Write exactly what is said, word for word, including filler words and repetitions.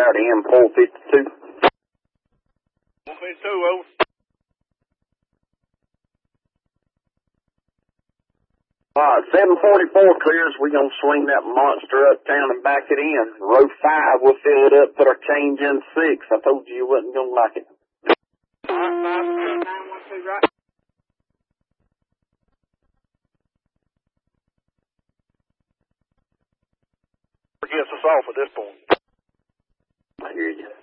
out M four fifty-two. four fifty-two, over. Alright, seven forty-four clears. We're going to swing that monster uptown and back it in. Row five, we'll fill it up, put our change in six. I told you you wasn't going to like it. Alright, five, nine, one, two, right. Gets us off at this point. I hear you.